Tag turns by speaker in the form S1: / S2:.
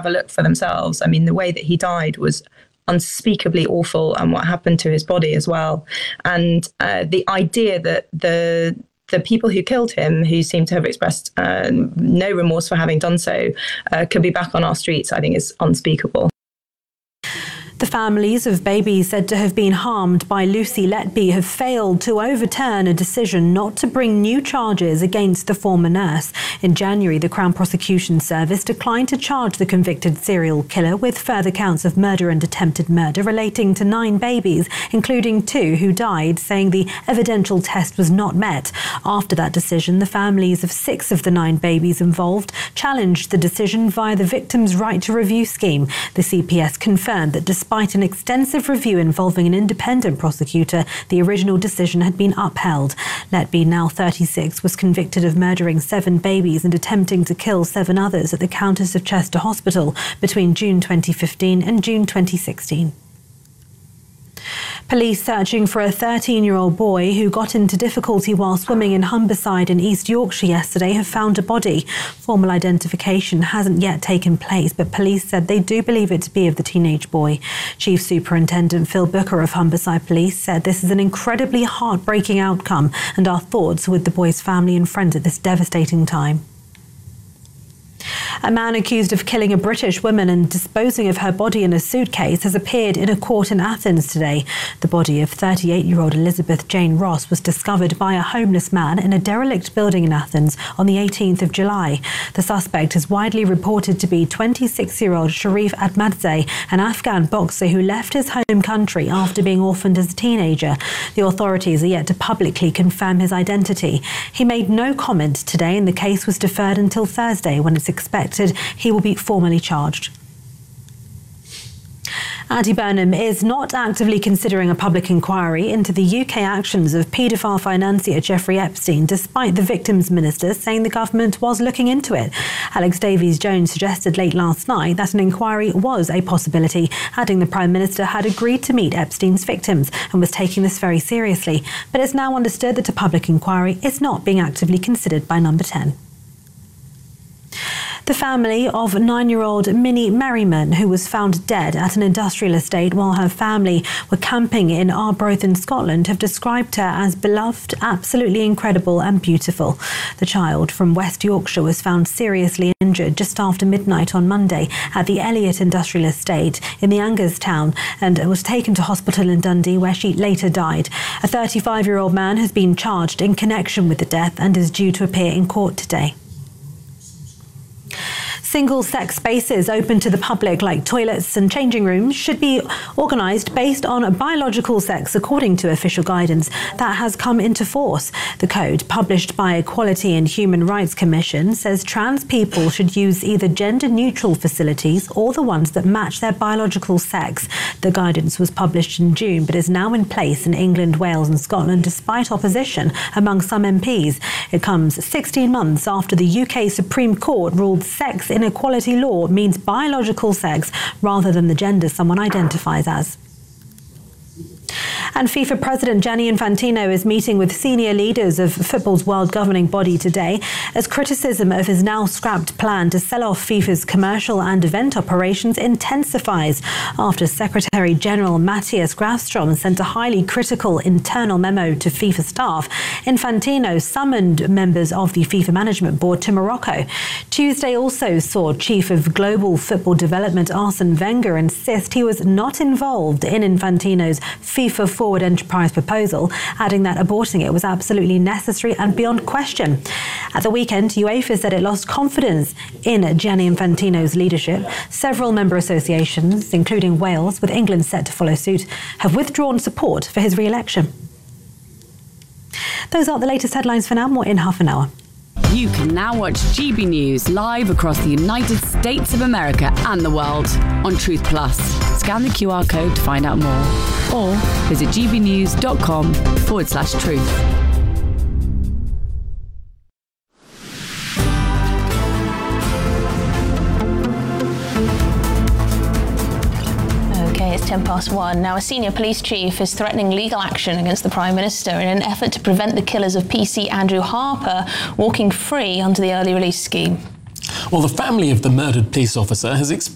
S1: have a look for themselves. I mean, the way that he died was unspeakably awful, and what happened to his body as well. And the idea that the people who killed him, who seem to have expressed no remorse for having done so, could be back on our streets, I think is unspeakable.
S2: The families of babies said to have been harmed by Lucy Letby have failed to overturn a decision not to bring new charges against the former nurse. In January, the Crown Prosecution Service declined to charge the convicted serial killer with further counts of murder and attempted murder relating to 9 babies, including 2 who died, saying the evidential test was not met. After that decision, the families of 6 of the 9 babies involved challenged the decision via the Victims' Right to Review scheme. The CPS confirmed that despite an extensive review involving an independent prosecutor, the original decision had been upheld. Letby, now 36, was convicted of murdering 7 babies and attempting to kill 7 others at the Countess of Chester Hospital between June 2015 and June 2016. Police searching for a 13-year-old boy who got into difficulty while swimming in Humberside in East Yorkshire yesterday have found a body. Formal identification hasn't yet taken place, but police said they do believe it to be of the teenage boy. Chief Superintendent Phil Booker of Humberside Police said this is an incredibly heartbreaking outcome, and our thoughts are with the boy's family and friends at this devastating time. A man accused of killing a British woman and disposing of her body in a suitcase has appeared in a court in Athens today. The body of 38-year-old Elizabeth Jane Ross was discovered by a homeless man in a derelict building in Athens on the 18th of July. The suspect is widely reported to be 26-year-old Sharif Ahmadzai, an Afghan boxer who left his home country after being orphaned as a teenager. The authorities are yet to publicly confirm his identity. He made no comment today, and the case was deferred until Thursday, when it's expected he will be formally charged. Andy Burnham is not actively considering a public inquiry into the UK actions of paedophile financier Jeffrey Epstein, despite the victims minister saying the government was looking into it. Alex Davies-Jones suggested late last night that an inquiry was a possibility, adding the Prime Minister had agreed to meet Epstein's victims and was taking this very seriously. But it's now understood that a public inquiry is not being actively considered by Number 10. The family of 9-year-old Minnie Merriman, who was found dead at an industrial estate while her family were camping in Arbroath in Scotland, have described her as beloved, absolutely incredible and beautiful. The child from West Yorkshire was found seriously injured just after midnight on Monday at the Elliott Industrial Estate in the Angers town and was taken to hospital in Dundee, where she later died. A 35-year-old man has been charged in connection with the death and is due to appear in court today. Single-sex spaces open to the public, like toilets and changing rooms, should be organised based on biological sex, according to official guidance that has come into force. The code, published by Equality and Human Rights Commission, says trans people should use either gender-neutral facilities or the ones that match their biological sex. The guidance was published in June, but is now in place in England, Wales and Scotland, despite opposition among some MPs. It comes 16 months after the UK Supreme Court ruled sex inequality law means biological sex rather than the gender someone identifies as. And FIFA President Gianni Infantino is meeting with senior leaders of football's world governing body today as criticism of his now scrapped plan to sell off FIFA's commercial and event operations intensifies after Secretary General Matthias Grafstrom sent a highly critical internal memo to FIFA staff. Infantino summoned members of the FIFA Management Board to Morocco. Tuesday also saw Chief of Global Football Development Arsene Wenger insist he was not involved in Infantino's FIFA Forward Enterprise proposal, adding that aborting it was absolutely necessary and beyond question. At the weekend, UEFA said it lost confidence in Gianni Infantino's leadership. Several member associations, including Wales, with England set to follow suit, have withdrawn support for his re-election. Those are the latest headlines for now. More in half an hour.
S3: You can now watch GB News live across the United States of America and the world on Truth Plus. Scan the QR code to find out more or visit gbnews.com/truth.
S4: It's 1:10. Now, a senior police chief is threatening legal action against the Prime Minister in an effort to prevent the killers of PC Andrew Harper walking free under the early release scheme.
S5: Well, the family of the murdered police officer has